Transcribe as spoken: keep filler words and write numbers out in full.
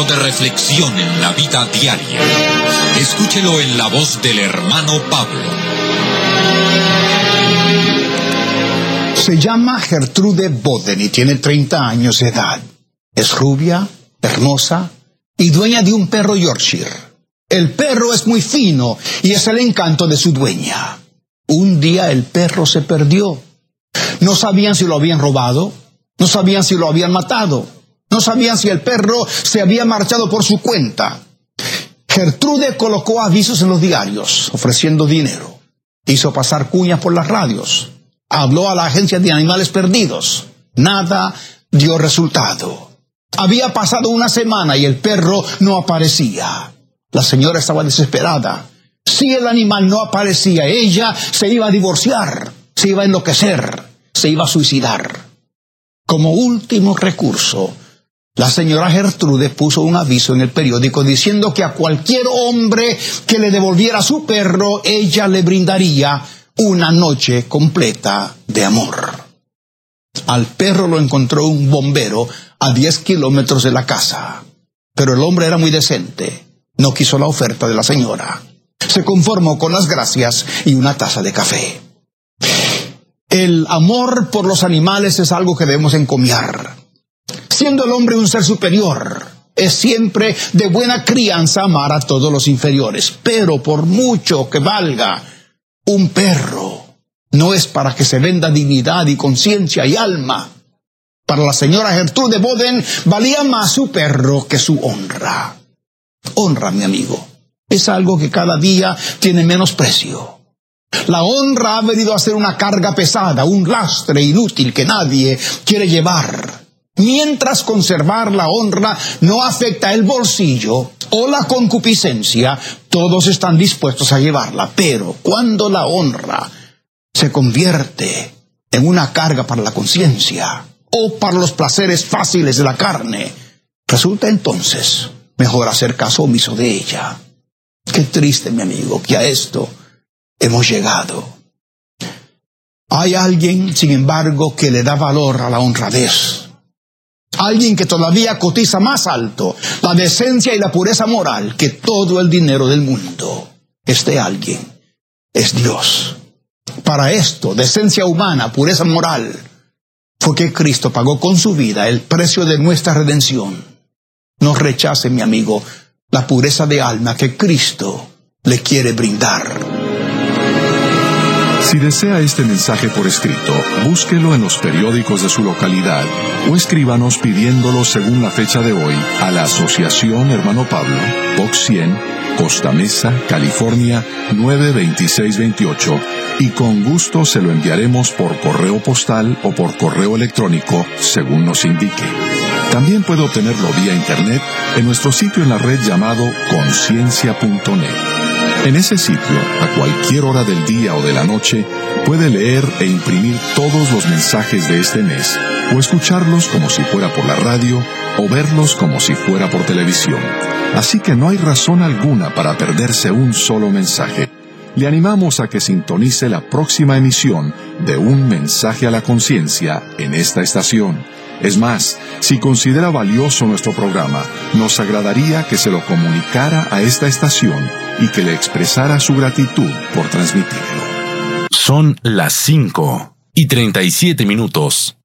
tiempo de reflexión en la vida diaria. Escúchelo en la voz del hermano Pablo. Se llama Gertrude Boden y tiene treinta años de edad. Es rubia, hermosa y dueña de un perro Yorkshire. El perro es muy fino y es el encanto de su dueña. Un día el perro se perdió. No sabían si lo habían robado, no sabían si lo habían matado, no sabían si el perro se había marchado por su cuenta. Gertrude colocó avisos en los diarios, ofreciendo dinero. Hizo pasar cuñas por las radios. Habló a la agencia de animales perdidos. Nada dio resultado. Había pasado una semana y el perro no aparecía. La señora estaba desesperada. Si el animal no aparecía, ella se iba a divorciar, se iba a enloquecer, se iba a suicidar. Como último recurso, la señora Gertrude puso un aviso en el periódico diciendo que a cualquier hombre que le devolviera su perro, ella le brindaría una noche completa de amor. Al perro lo encontró un bombero a diez kilómetros de la casa, pero el hombre era muy decente. No quiso la oferta de la señora. Se conformó con las gracias y una taza de café. El amor por los animales es algo que debemos encomiar. Siendo el hombre un ser superior, es siempre de buena crianza amar a todos los inferiores. Pero por mucho que valga un perro, no es para que se venda dignidad y conciencia y alma. Para la señora Gertrude Boden valía más su perro que su honra. Honra, mi amigo, es algo que cada día tiene menos precio. La honra ha venido a ser una carga pesada, un lastre inútil que nadie quiere llevar. Mientras conservar la honra no afecta el bolsillo o la concupiscencia, todos están dispuestos a llevarla. Pero cuando la honra se convierte en una carga para la conciencia o para los placeres fáciles de la carne, resulta entonces mejor hacer caso omiso de ella. Qué triste, mi amigo, que a esto hemos llegado. Hay alguien, sin embargo, que le da valor a la honradez. Alguien que todavía cotiza más alto la decencia y la pureza moral que todo el dinero del mundo. Este alguien es Dios. Para esto, decencia humana, pureza moral, fue que Cristo pagó con su vida el precio de nuestra redención. No rechace, mi amigo, la pureza de alma que Cristo le quiere brindar. Si desea este mensaje por escrito, búsquelo en los periódicos de su localidad o escríbanos pidiéndolo según la fecha de hoy a la Asociación Hermano Pablo, Box cien, Costa Mesa, California nueve veintiséis veintiocho, y con gusto se lo enviaremos por correo postal o por correo electrónico según nos indique. También puede obtenerlo vía internet en nuestro sitio en la red llamado conciencia punto net. En ese sitio, a cualquier hora del día o de la noche, puede leer e imprimir todos los mensajes de este mes, o escucharlos como si fuera por la radio, o verlos como si fuera por televisión. Así que no hay razón alguna para perderse un solo mensaje. Le animamos a que sintonice la próxima emisión de Un Mensaje a la Conciencia en esta estación. Es más, si considera valioso nuestro programa, nos agradaría que se lo comunicara a esta estación y que le expresara su gratitud por transmitirlo. Son las cinco y treinta y siete minutos.